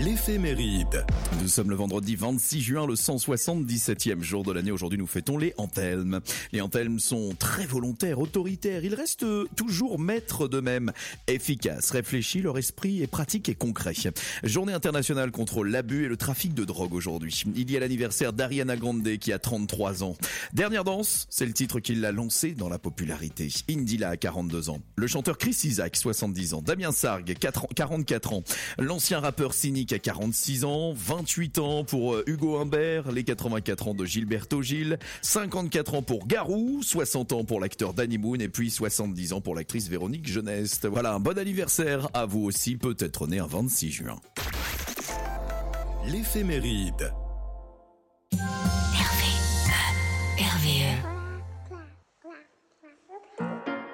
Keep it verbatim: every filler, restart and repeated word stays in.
L'éphéméride. Nous sommes le vendredi vingt-six juin, le cent soixante-dix-septième jour de l'année. Aujourd'hui, nous fêtons les Anthelmes. Les Anthelmes sont très volontaires, autoritaires. Ils restent toujours maîtres d'eux-mêmes. Efficaces, réfléchis, leur esprit est pratique et concret. Journée internationale contre l'abus et le trafic de drogue aujourd'hui. Il y a l'anniversaire d'Ariana Grande qui a trente-trois ans. Dernière danse, c'est le titre qui l'a lancé dans la popularité. Indila a quarante-deux ans. Le chanteur Chris Isaak, soixante-dix ans. Damien Sargue, quarante-quatre ans. L'ancien rappeur Cynic a quarante-six ans. vingt-huit ans pour Hugo Humbert. Les quatre-vingt-quatre ans de Gilberto Gil. cinquante-quatre ans pour Garou. soixante ans pour l'acteur Danny Boone. Et puis soixante-dix ans pour l'actrice Véronique Jeunesse. Voilà, un bon anniversaire à vous aussi, peut-être né un vingt-six juin. L'éphéméride.